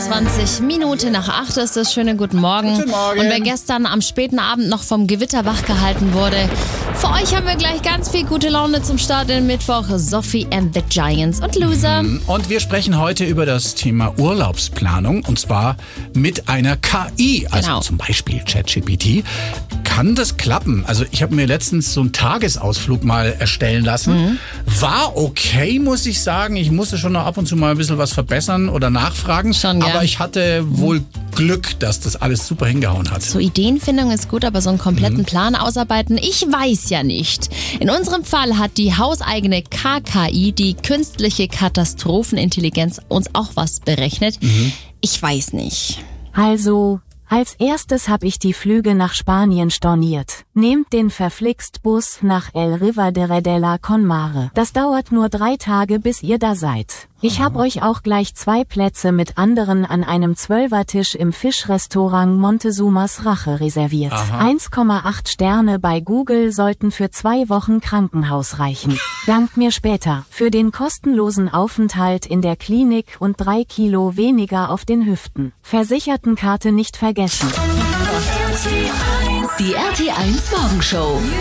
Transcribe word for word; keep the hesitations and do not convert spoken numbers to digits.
einundzwanzig Minuten nach acht ist es. Schönen guten Morgen. Guten Morgen. Und wer gestern am späten Abend noch vom Gewitter wachgehalten wurde, für euch haben wir gleich ganz viel gute Laune zum Start in Mittwoch. Sophie and the Giants und Loser. Und wir sprechen heute über das Thema Urlaubsplanung und zwar mit einer K I, also Genau. zum Beispiel ChatGPT. Kann das klappen? Also ich habe mir letztens so einen Tagesausflug mal erstellen lassen. Mhm. War okay, muss ich sagen. Ich musste schon noch ab und zu mal ein bisschen was verbessern oder nachfragen. Schon, ja. Aber ich hatte wohl Glück, dass das alles super hingehauen hat. So Ideenfindung ist gut, aber so einen kompletten Plan ausarbeiten, ich weiß ja nicht. In unserem Fall hat die hauseigene K K I, die künstliche Katastrophenintelligenz, uns auch was berechnet. Mhm. Ich weiß nicht. Also, als erstes habe ich die Flüge nach Spanien storniert. Nehmt den verflixt Bus nach El Rivadere de la Conmare. Das dauert nur drei Tage, bis ihr da seid. Ich habe euch auch gleich zwei Plätze mit anderen an einem Zwölfertisch im Fischrestaurant Montezumas Rache reserviert. Aha. eins Komma acht Sterne bei Google sollten für zwei Wochen Krankenhaus reichen. Dankt mir später für den kostenlosen Aufenthalt in der Klinik und drei Kilo weniger auf den Hüften. Versichertenkarte nicht vergessen. Die R T eins Morgenshow.